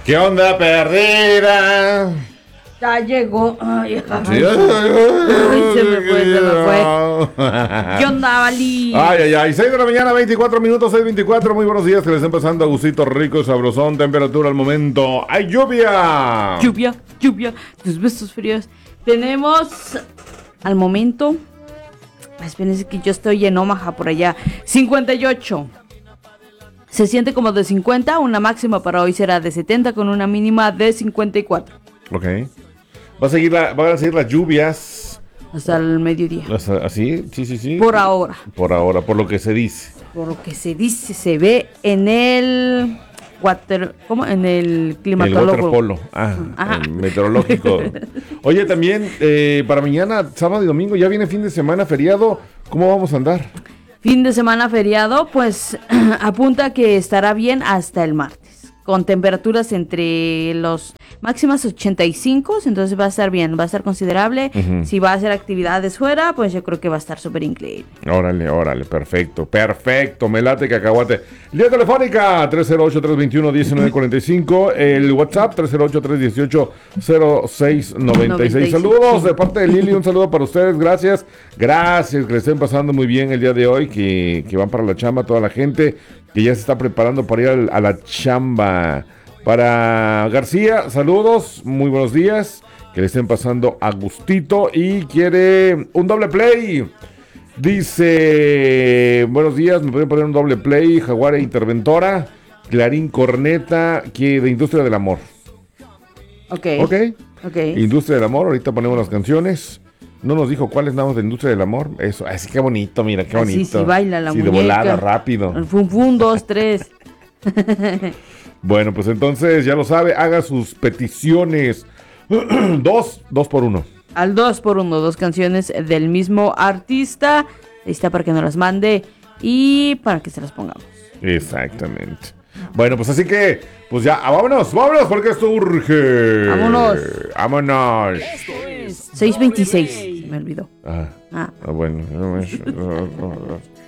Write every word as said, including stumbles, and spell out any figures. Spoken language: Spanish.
¿Qué onda, perdida? Ya llegó. Ay, ay, Sí. ay, se me fue, se me fue. ¿Qué onda, Vali? Ay, ay, ay. seis de la mañana, veinticuatro minutos, seis veinticuatro. Muy buenos días, que les está empezando a gustito rico, sabrosón. Temperatura al momento. ¡Hay lluvia! Lluvia, lluvia, tus besos fríos. Tenemos al momento. Espérense que yo estoy en Omaha por allá. cincuenta y ocho. Se siente como de cincuenta. Una máxima para hoy será de setenta con una mínima de cincuenta y cuatro. Ok. Va a seguir la, van a seguir las lluvias. Hasta el mediodía. ¿Así? Sí, sí, sí. Por ahora. Por ahora, por lo que se dice. Por lo que se dice, se ve en el water, ¿cómo? En el climatólogo. El waterpolo, ah, Ajá. el meteorológico. Oye, también eh, para mañana, sábado y domingo, ya viene fin de semana, feriado. ¿Cómo vamos a andar? Fin de semana feriado, pues apunta que estará bien hasta el martes, con temperaturas entre los máximas ochenta y cinco, entonces va a estar bien, va a estar considerable. Uh-huh. Si va a hacer actividades fuera, pues yo creo que va a estar súper increíble. Órale, órale, perfecto, perfecto, me late cacahuate. Línea telefónica, tres cero ocho, tres dos uno, uno nueve cuatro cinco, el WhatsApp, tres cero ocho, tres uno ocho, cero seis nueve seis. Saludos de parte de Lili, un saludo para ustedes, gracias, gracias, que les estén pasando muy bien el día de hoy, que, que van para la chamba toda la gente, que ya se está preparando para ir al, a la chamba. Para García, saludos, muy buenos días, que le estén pasando a gustito y quiere un doble play. Dice, buenos días, me pueden poner un doble play, Jaguar e Interventora, Clarín Corneta, que de Industria del Amor. Ok. Ok. Ok. Industria del Amor, ahorita ponemos las canciones. No nos dijo cuáles nada más de Industria del Amor. Eso, así que bonito, mira, qué bonito. Así sí baila la sí, muñeca. De volada, rápido. Fum, fum, dos, tres. Bueno, pues entonces ya lo sabe, haga sus peticiones. dos, dos por uno. Al dos por uno, dos canciones del mismo artista. Ahí está para que nos las mande y para que se las pongamos. Exactamente. Bueno, pues así que, pues ya, vámonos, vámonos, porque esto urge. Vámonos. Vámonos. seis veintiséis, se me olvidó. Ah, ah. ah bueno.